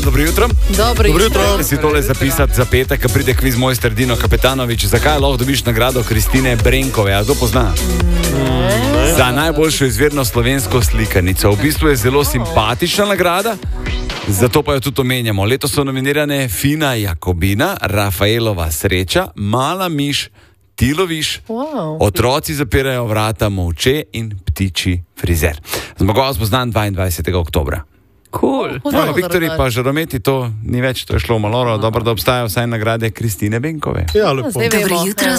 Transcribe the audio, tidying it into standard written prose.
dobro jutro. Dobro jutro. Si tole zapisati za petek, ko pride kviz mojster Dino Kapetanovič. Zakaj lahko dobiš nagrado Kristine Brenkove? A kdo pozna? Za najboljšo izvirno slovensko slikanico. V bistvu je zelo simpatična nagrada, zato pa jo tudi omenjamo. Letos so nominirane Fina Jakobina, Rafaelova Sreča, Mala miš, Ti loviš, Otroci zapirajo vrata, Molče in Ptičji frizer. Zmagovalec bo znan 22. oktobra. Cool. Viktorji pa žarometi, to ni več, to je šlo malo, dobro, da obstajajo vsaj nagrade Kristine Brenkove. Ja, lepo. Dobro jutro.